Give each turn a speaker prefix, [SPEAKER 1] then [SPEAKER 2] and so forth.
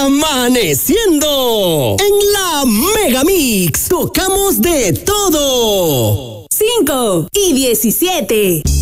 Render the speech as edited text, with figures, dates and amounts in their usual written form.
[SPEAKER 1] Amaneciendo en la Mega Mix. Tocamos de todo.
[SPEAKER 2] 5:17.